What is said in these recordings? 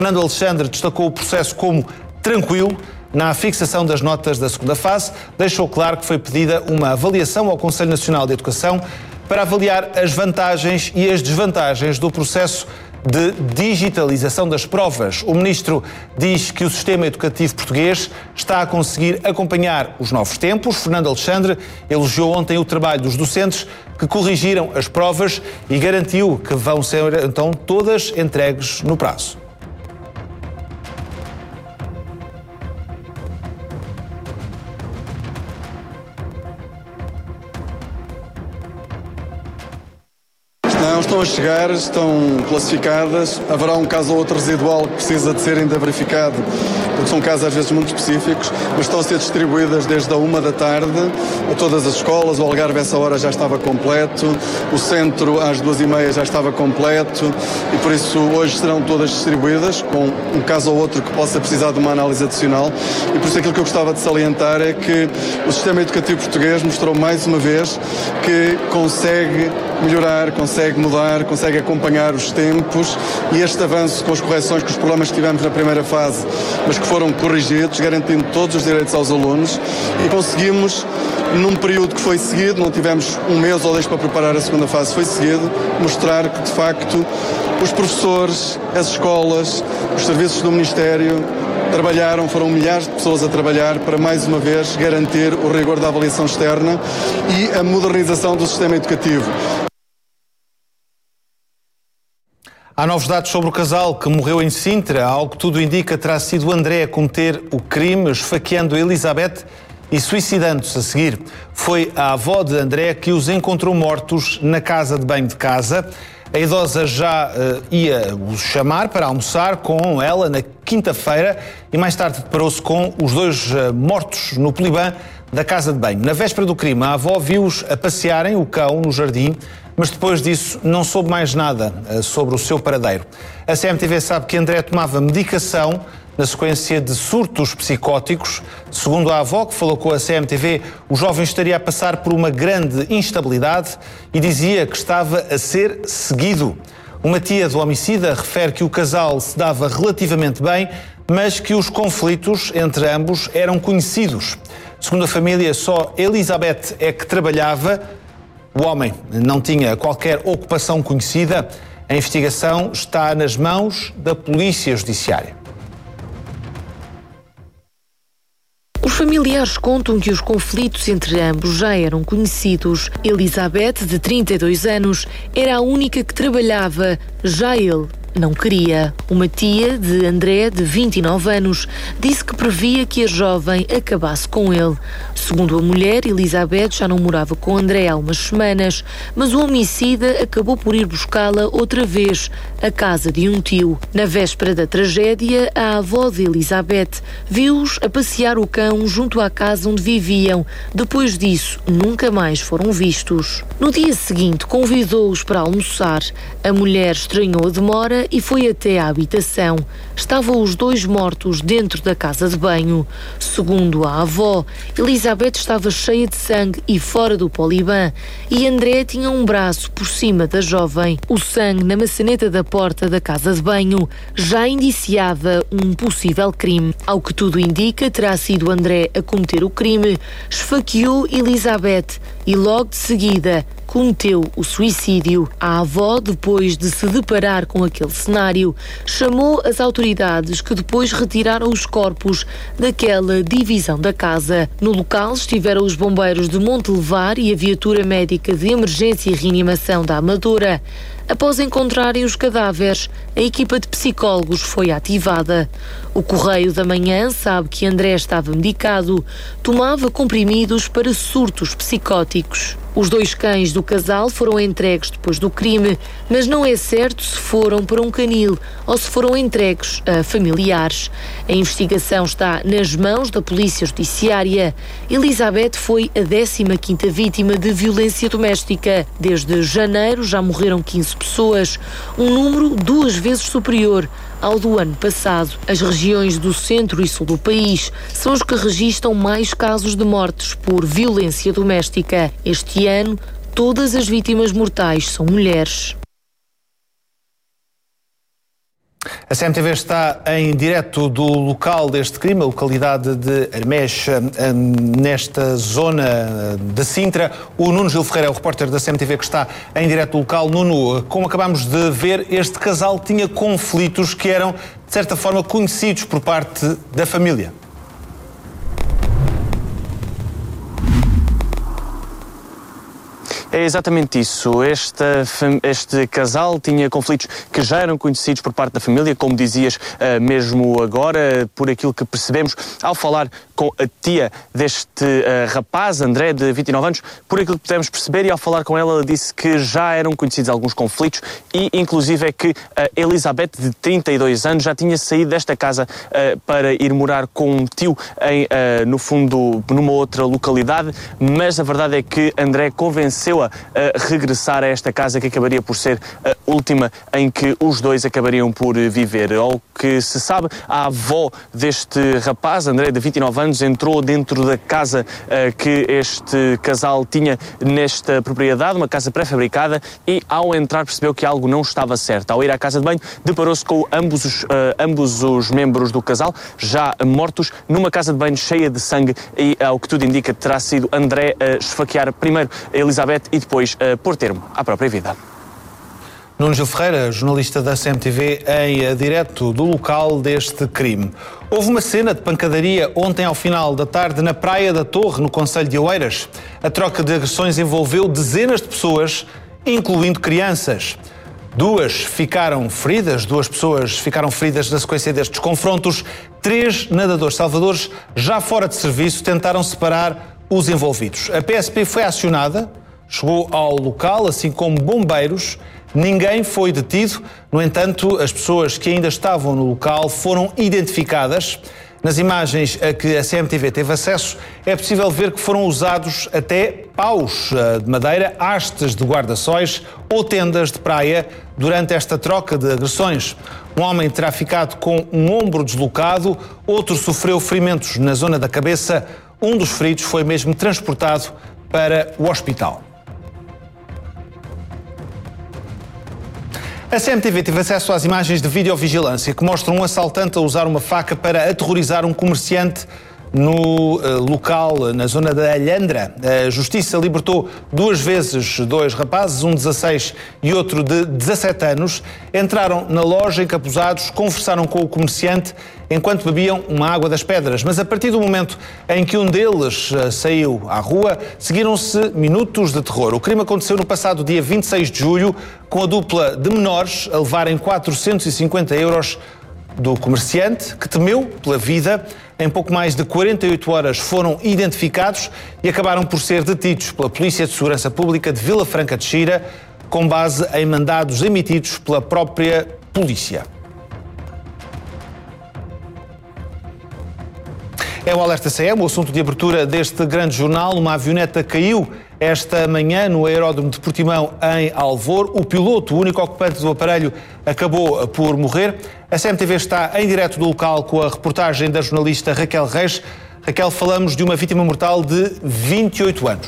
Fernando Alexandre destacou o processo como tranquilo. Na fixação das notas da segunda fase, deixou claro que foi pedida uma avaliação ao Conselho Nacional de Educação para avaliar as vantagens e as desvantagens do processo de digitalização das provas. O ministro diz que o sistema educativo português está a conseguir acompanhar os novos tempos. Fernando Alexandre elogiou ontem o trabalho dos docentes que corrigiram as provas e garantiu que vão ser, então, todas entregues no prazo. Estão a chegar, estão classificadas, haverá um caso ou outro residual que precisa de ser ainda verificado, porque são casos às vezes muito específicos, mas estão a ser distribuídas desde a 1 da tarde a todas as escolas. O Algarve essa hora já estava completo, o centro às 2h30 já estava completo e por isso hoje serão todas distribuídas, com um caso ou outro que possa precisar de uma análise adicional. E por isso aquilo que eu gostava de salientar é que o sistema educativo português mostrou mais uma vez que consegue melhorar, consegue mudar, consegue acompanhar os tempos, e este avanço com as correções, com os problemas que tivemos na primeira fase, mas que foram corrigidos, garantindo todos os direitos aos alunos, e conseguimos, num período que foi seguido, não tivemos um mês ou dois para preparar a segunda fase, foi seguido, mostrar que de facto os professores, as escolas, os serviços do Ministério trabalharam, foram milhares de pessoas a trabalhar para mais uma vez garantir o rigor da avaliação externa e a modernização do sistema educativo. Há novos dados sobre o casal que morreu em Sintra. Ao que tudo indica, terá sido o André a cometer o crime, esfaqueando a Elizabeth e suicidando-se a seguir. Foi a avó de André que os encontrou mortos na casa de banho de casa. A idosa já ia os chamar para almoçar com ela na quinta-feira e mais tarde deparou-se com os dois mortos no poliban da casa de banho. Na véspera do crime, a avó viu-os a passearem o cão no jardim, mas depois disso não soube mais nada sobre o seu paradeiro. A CMTV sabe que André tomava medicação na sequência de surtos psicóticos. Segundo a avó, que falou com a CMTV, o jovem estaria a passar por uma grande instabilidade e dizia que estava a ser seguido. Uma tia do homicida refere que o casal se dava relativamente bem, mas que os conflitos entre ambos eram conhecidos. Segundo a família, só Elizabeth é que trabalhava. O homem não tinha qualquer ocupação conhecida. A investigação está nas mãos da Polícia Judiciária. Os familiares contam que os conflitos entre ambos já eram conhecidos. Elizabeth, de 32 anos, era a única que trabalhava, já ele não queria. Uma tia de André, de 29 anos, disse que previa que a jovem acabasse com ele. Segundo a mulher, Elizabeth já não morava com André há umas semanas, mas o homicida acabou por ir buscá-la outra vez, à casa de um tio. Na véspera da tragédia, a avó de Elizabeth viu-os a passear o cão junto à casa onde viviam. Depois disso, nunca mais foram vistos. No dia seguinte, convidou-os para almoçar. A mulher estranhou a demora e foi até à habitação. Estavam os dois mortos dentro da casa de banho. Segundo a avó, Elizabeth estava cheia de sangue e fora do poliban, e André tinha um braço por cima da jovem. O sangue na maçaneta da porta da casa de banho já indiciava um possível crime. Ao que tudo indica, terá sido André a cometer o crime, esfaqueou Elizabeth e logo de seguida cometeu o suicídio. A avó, depois de se deparar com aquele cenário, chamou as autoridades, que depois retiraram os corpos daquela divisão da casa. No local estiveram os bombeiros de Montelevar e a viatura médica de emergência e reanimação da Amadora. Após encontrarem os cadáveres, a equipa de psicólogos foi ativada. O Correio da Manhã sabe que André estava medicado, tomava comprimidos para surtos psicóticos. Os dois cães do casal foram entregues depois do crime, mas não é certo se foram para um canil ou se foram entregues a familiares. A investigação está nas mãos da Polícia Judiciária. Elizabeth foi a 15ª vítima de violência doméstica. Desde janeiro já morreram 15 pessoas, um número 2 vezes superior ao do ano passado. As regiões do centro e sul do país são os que registram mais casos de mortes por violência doméstica. Este ano, todas as vítimas mortais são mulheres. A CMTV está em direto do local deste crime, a localidade de Armés, nesta zona de Sintra. O Nuno Gil Ferreira é o repórter da CMTV que está em direto do local. Nuno, como acabámos de ver, este casal tinha conflitos que eram, de certa forma, conhecidos por parte da família. É exatamente isso. Este casal tinha conflitos que já eram conhecidos por parte da família, como dizias mesmo agora, por aquilo que percebemos ao falar com a tia deste rapaz, André, de 29 anos, por aquilo que pudemos perceber, e ao falar com ela, ela disse que já eram conhecidos alguns conflitos e, inclusive, é que a Elizabeth, de 32 anos, já tinha saído desta casa para ir morar com um tio, no fundo, numa outra localidade, mas a verdade é que André convenceu a regressar a esta casa, que acabaria por ser a última em que os dois acabariam por viver. Ao que se sabe, a avó deste rapaz, André, de 29 anos, entrou dentro da casa que este casal tinha nesta propriedade, uma casa pré-fabricada, e ao entrar percebeu que algo não estava certo. Ao ir à casa de banho, deparou-se com ambos os membros do casal, já mortos, numa casa de banho cheia de sangue, e ao que tudo indica terá sido André a esfaquear primeiro a Elizabeth e depois pôr termo à própria vida. Nuno Gil Ferreira, jornalista da CMTV, em direto do local deste crime. Houve uma cena de pancadaria ontem ao final da tarde na Praia da Torre, no concelho de Oeiras. A troca de agressões envolveu dezenas de pessoas, incluindo crianças. Duas pessoas ficaram feridas na sequência destes confrontos. 3 nadadores salvadores, já fora de serviço, tentaram separar os envolvidos. A PSP foi acionada, chegou ao local, assim como bombeiros. Ninguém foi detido. No entanto, as pessoas que ainda estavam no local foram identificadas. Nas imagens a que a CMTV teve acesso, é possível ver que foram usados até paus de madeira, hastes de guarda-sóis ou tendas de praia durante esta troca de agressões. Um homem terá ficado com um ombro deslocado, outro sofreu ferimentos na zona da cabeça. Um dos feridos foi mesmo transportado para o hospital. A CMTV teve acesso às imagens de videovigilância que mostram um assaltante a usar uma faca para aterrorizar um comerciante no local, na zona da Alhandra. A Justiça libertou 2 vezes 2 rapazes, um de 16 e outro de 17 anos. Entraram na loja encapuzados, conversaram com o comerciante enquanto bebiam uma água das pedras. Mas a partir do momento em que um deles saiu à rua, seguiram-se minutos de terror. O crime aconteceu no passado dia 26 de julho, com a dupla de menores a levarem 450 euros do comerciante, que temeu pela vida. Em pouco mais de 48 horas foram identificados e acabaram por ser detidos pela Polícia de Segurança Pública de Vila Franca de Xira, com base em mandados emitidos pela própria polícia. É o Alerta CM, o assunto de abertura deste grande jornal. Uma avioneta caiu esta manhã no aeródromo de Portimão, em Alvor. O piloto, o único ocupante do aparelho, acabou por morrer. A CMTV está em direto do local com a reportagem da jornalista Raquel Reis. Raquel, falamos de uma vítima mortal de 28 anos.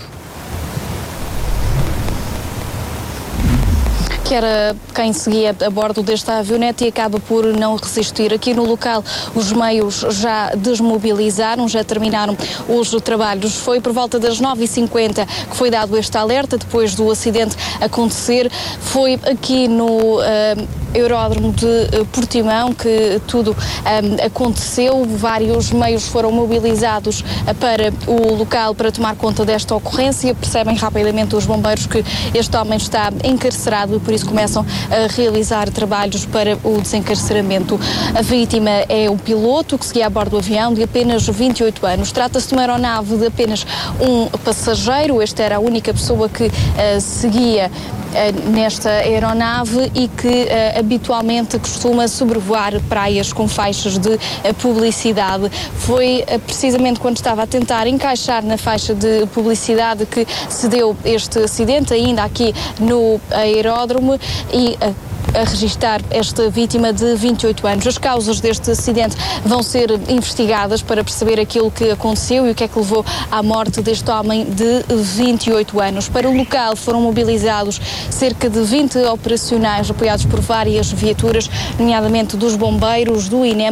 Que era quem seguia a bordo desta avioneta e acaba por não resistir. Aqui no local os meios já desmobilizaram, já terminaram os trabalhos. Foi por volta das 9h50 que foi dado este alerta, depois do acidente acontecer. Foi aqui no aeródromo de Portimão que tudo aconteceu. Vários meios foram mobilizados para o local para tomar conta desta ocorrência. Percebem rapidamente os bombeiros que este homem está encarcerado e por isso começam a realizar trabalhos para o desencarceramento. A vítima é o piloto que seguia a bordo do avião, de apenas 28 anos. Trata-se de uma aeronave de apenas um passageiro. Esta era a única pessoa que seguia nesta aeronave e que habitualmente costuma sobrevoar praias com faixas de publicidade. Foi precisamente quando estava a tentar encaixar na faixa de publicidade que se deu este acidente, ainda aqui no aeródromo, e a registar esta vítima de 28 anos. As causas deste acidente vão ser investigadas para perceber aquilo que aconteceu e o que é que levou à morte deste homem de 28 anos. Para o local foram mobilizados cerca de 20 operacionais apoiados por várias viaturas, nomeadamente dos bombeiros, do INEM